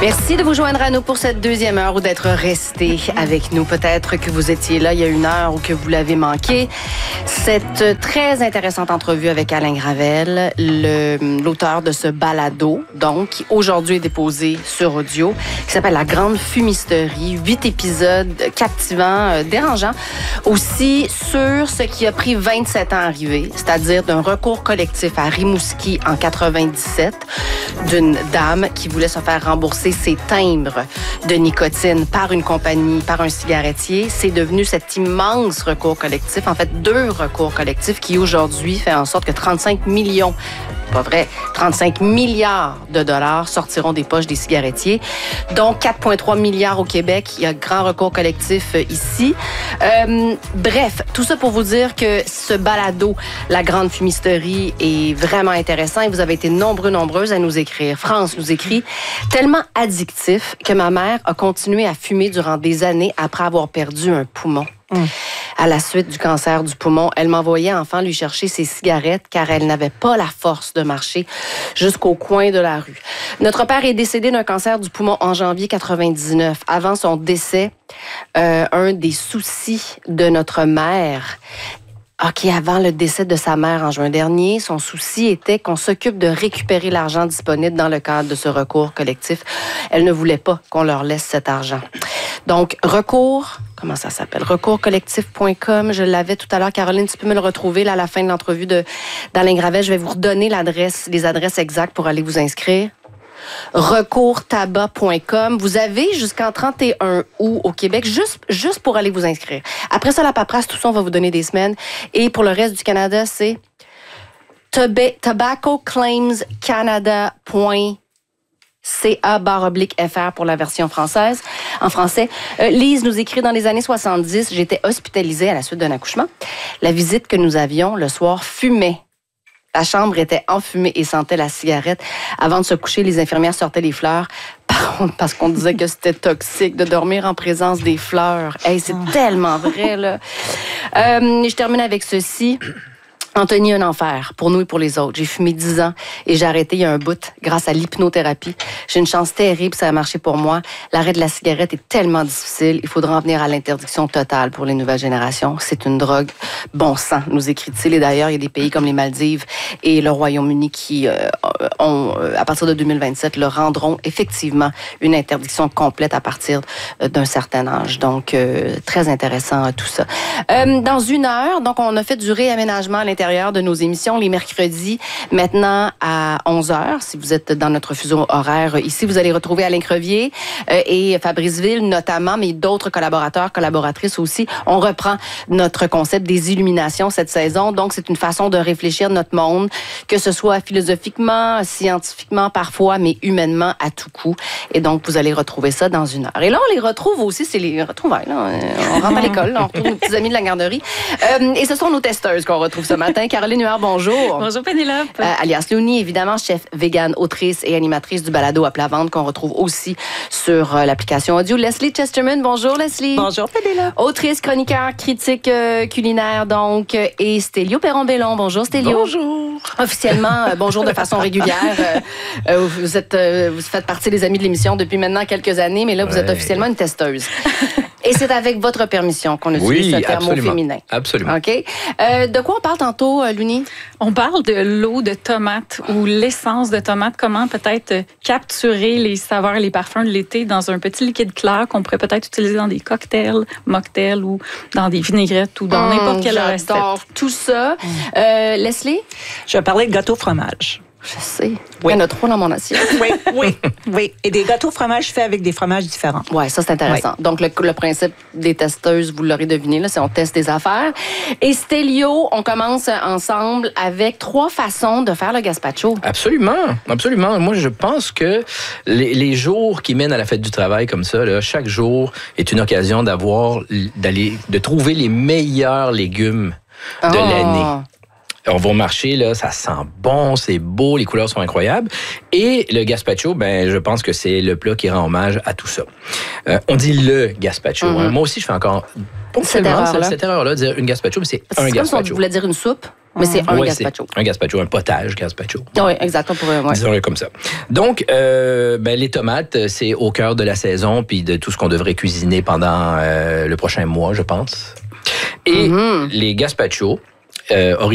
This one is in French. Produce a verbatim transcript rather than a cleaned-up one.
Merci de vous joindre à nous pour cette deuxième heure ou d'être resté avec nous. Peut-être que vous étiez là il y a une heure ou que vous l'avez manqué. Cette très intéressante entrevue avec Alain Gravel, le, l'auteur de ce balado, donc, qui aujourd'hui est déposé sur audio, qui s'appelle La Grande Fumisterie. Huit épisodes captivants, euh, dérangeants. Aussi sur ce qui a pris vingt-sept ans à arriver, c'est-à-dire d'un recours collectif à Rimouski en quatre-vingt-dix-sept, d'une dame qui voulait se faire rembourser ses timbres de nicotine par une compagnie, par un cigarettier. C'est devenu cet immense recours collectif, en fait deux recours collectifs qui aujourd'hui fait en sorte que trente-cinq millions, pas vrai, trente-cinq milliards de dollars sortiront des poches des cigarettiers, dont quatre virgule trois milliards au Québec. Il y a grand recours collectif ici. Euh, bref, tout ça pour vous dire que ce balado, La Grande Fumisterie, est vraiment intéressant et vous avez été nombreux, nombreuses à nous écrire. France nous écrit « Tellement addictif que ma mère a continué à fumer durant des années après avoir perdu un poumon. Mmh. À la suite du cancer du poumon, elle m'envoyait enfant lui chercher ses cigarettes car elle n'avait pas la force de marcher jusqu'au coin de la rue. Notre père est décédé d'un cancer du poumon en janvier quatre-vingt-dix-neuf. Avant son décès, euh, un des soucis de notre mère... OK, avant le décès de sa mère en juin dernier, son souci était qu'on s'occupe de récupérer l'argent disponible dans le cadre de ce recours collectif. Elle ne voulait pas qu'on leur laisse cet argent. Donc, recours, comment ça s'appelle? recours collectif point com. Je l'avais tout à l'heure. Caroline, tu peux me le retrouver là, à la fin de l'entrevue de, d'Alain Gravel. Je vais vous redonner l'adresse, les adresses exactes pour aller vous inscrire. recours tabac point com. Vous avez jusqu'en trente et un août au Québec, juste, juste pour aller vous inscrire. Après ça, la paperasse, tout ça, on va vous donner des semaines. Et pour le reste du Canada, c'est tobacco claims canada point ca barre oblique fr pour la version française. En français, euh, Lise nous écrit dans les années soixante-dix, j'étais hospitalisée à la suite d'un accouchement. La visite que nous avions le soir fumait. La chambre était enfumée et sentait la cigarette. Avant de se coucher, les infirmières sortaient les fleurs. Par contre, parce qu'on disait que c'était toxique de dormir en présence des fleurs. Hey, c'est oh. tellement vrai, là. Euh, je termine avec ceci. Anthony, un enfer, pour nous et pour les autres. J'ai fumé dix ans et j'ai arrêté il y a un bout grâce à l'hypnothérapie. J'ai une chance terrible, ça a marché pour moi. L'arrêt de la cigarette est tellement difficile. Il faudra en venir à l'interdiction totale pour les nouvelles générations. C'est une drogue bon sang, nous écrit-il. Et d'ailleurs, il y a des pays comme les Maldives et le Royaume-Uni qui euh, ont, à partir de deux mille vingt-sept, le rendront effectivement une interdiction complète à partir d'un certain âge. Donc, euh, très intéressant tout ça. Euh, dans une heure, donc, on a fait du réaménagement à l'intérieur de nos émissions les mercredis, maintenant à onze heures. Si vous êtes dans notre fuseau horaire ici, vous allez retrouver Alain Crevier euh, et Fabrice Ville notamment, mais d'autres collaborateurs, collaboratrices aussi. On reprend notre concept des illuminations cette saison. Donc, c'est une façon de réfléchir notre monde, que ce soit philosophiquement, scientifiquement parfois, mais humainement à tout coup. Et donc, vous allez retrouver ça dans une heure. Et là, on les retrouve aussi, c'est les retrouvailles. Là. On rentre à l'école, là, on retrouve nos petits amis de la garderie. Euh, et ce sont nos testeuses qu'on retrouve ce matin. Caroline Huard, bonjour. Bonjour Pénélope. Euh, alias Louni, évidemment, chef vegan, autrice et animatrice du balado à plat ventre qu'on retrouve aussi sur euh, l'application audio. Leslie Chesterman, bonjour Leslie. Bonjour Pénélope. Autrice, chroniqueur, critique euh, culinaire donc. Et Stélio Perron-Bellon, bonjour Stélio. Bonjour. Officiellement, euh, bonjour de façon régulière. Euh, euh, vous, êtes, euh, vous faites partie des amis de l'émission depuis maintenant quelques années, mais là, vous ouais. êtes officiellement une testeuse. Et c'est avec votre permission qu'on utilise oui, ce terme au féminin. Absolument. OK. Euh, de quoi on parle tantôt, Louni? On parle de l'eau de tomate ou l'essence de tomate. Comment peut-être capturer les saveurs et les parfums de l'été dans un petit liquide clair qu'on pourrait peut-être utiliser dans des cocktails, mocktails ou dans des vinaigrettes ou dans mmh, n'importe quelle recette. J'adore tout ça. Mmh. Euh, Leslie? Je vais parler de gâteau fromage. Je sais. Oui. Il y en a trop dans mon assiette. Oui, oui, oui. Et des gâteaux fromage faits avec des fromages différents. Oui, ça, c'est intéressant. Oui. Donc, le, le principe des testeuses, vous l'aurez deviné, là, c'est on teste des affaires. Et Stélio, on commence ensemble avec trois façons de faire le gazpacho. Absolument, absolument. Moi, je pense que les, les jours qui mènent à la fête du travail comme ça, là, chaque jour est une occasion d'avoir, d'aller, de trouver les meilleurs légumes de oh. l'année. On va au marché, là, ça sent bon, c'est beau, les couleurs sont incroyables. Et le gazpacho, ben, je pense que c'est le plat qui rend hommage à tout ça. Euh, on dit le gazpacho. Mm-hmm. Hein. Moi aussi, je fais encore ponctuellement cette erreur-là, cette erreur-là de dire une gazpacho, mais c'est, c'est un comme gazpacho. Si on voulait dire une soupe. Mais c'est un Ouais, gazpacho. c'est un gazpacho, un potage gazpacho. Oui, exactement. Pour, ouais. Disons-le comme ça. Donc, euh, ben, les tomates, c'est au cœur de la saison puis de tout ce qu'on devrait cuisiner pendant euh, le prochain mois, je pense. Et Mm-hmm. les gazpachos, euh,